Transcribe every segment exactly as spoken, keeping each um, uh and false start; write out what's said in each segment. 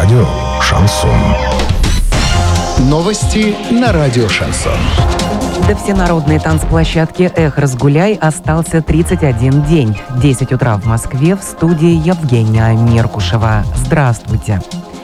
Радио «Шансон». Новости на радио «Шансон». До всенародной танцплощадки «Эх, разгуляй» остался тридцать один день. десять утра в Москве, в студии Евгения Меркушева. Здравствуйте.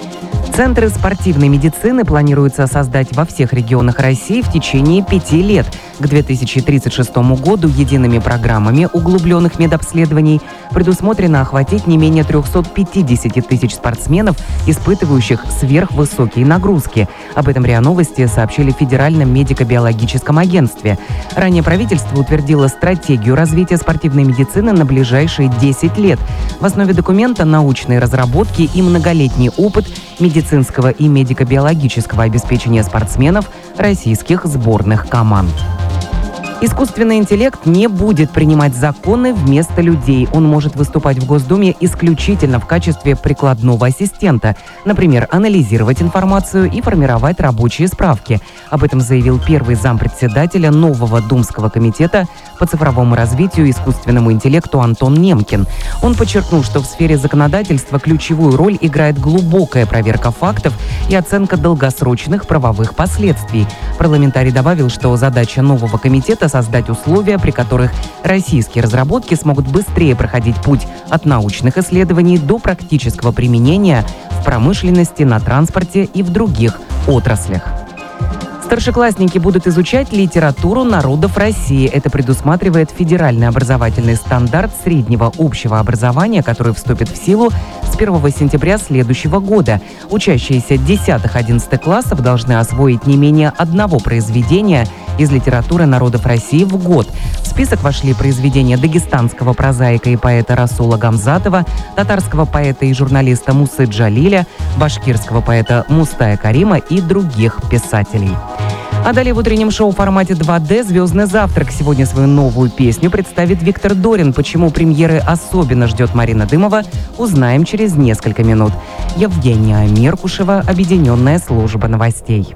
Центры спортивной медицины планируется создать во всех регионах России в течение пяти лет. К две тысячи тридцать шестому году едиными программами углубленных медобследований предусмотрено охватить не менее триста пятьдесят тысяч спортсменов, испытывающих сверхвысокие нагрузки. Об этом РИА Новости сообщили в Федеральном медико-биологическом агентстве. Ранее правительство утвердило стратегию развития спортивной медицины на ближайшие десять лет. В основе документа научные разработки и многолетний опыт медицинского и медико-биологического обеспечения спортсменов российских сборных команд. Искусственный интеллект не будет принимать законы вместо людей. Он может выступать в Госдуме исключительно в качестве прикладного ассистента. Например, анализировать информацию и формировать рабочие справки. Об этом заявил первый зампредседателя нового Думского комитета по цифровому развитию и искусственному интеллекту Антон Немкин. Он подчеркнул, что в сфере законодательства ключевую роль играет глубокая проверка фактов и оценка долгосрочных правовых последствий. Парламентарий добавил, что задача нового комитета – создать условия, при которых российские разработки смогут быстрее проходить путь от научных исследований до практического применения в промышленности, на транспорте и в других отраслях. Старшеклассники будут изучать литературу народов России. Это предусматривает федеральный образовательный стандарт среднего общего образования, который вступит в силу с первого сентября следующего года. Учащиеся десятых-одиннадцатых классов должны освоить не менее одного произведения из литературы народов России в год. В список вошли произведения дагестанского прозаика и поэта Расула Гамзатова, татарского поэта и журналиста Мусы Джалиля, башкирского поэта Мустая Карима и других писателей. А далее в утреннем шоу в формате два дэ «Звездный завтрак». Сегодня свою новую песню представит Виктор Дорин. Почему премьеры особенно ждет Марина Дымова, узнаем через несколько минут. Евгения Меркушева, Объединенная служба новостей.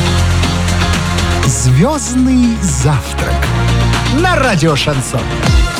«Звездный завтрак» на радио «Шансон».